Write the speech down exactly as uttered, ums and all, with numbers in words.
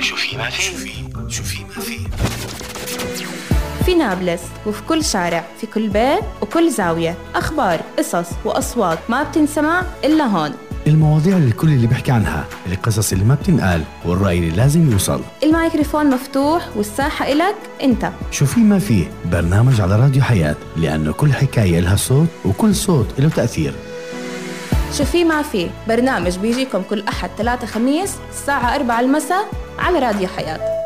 شوفي ما في شوفي ما في في نابلس وفي كل شارع، في كل بيت وكل زاوية، أخبار، قصص وأصوات ما بتنسمع إلا هون. المواضيع للكل اللي بيحكي عنها، القصص اللي ما بتنقال، والرأي اللي لازم يوصل. الميكروفون مفتوح والساحة إلك أنت. شو في ما في، برنامج على راديو حياة، لأنه كل حكاية لها صوت وكل صوت له تأثير. شو في ما في، برنامج بيجيكم كل أحد ثلاثة خميس الساعة أربعة المساء على راديو حياة.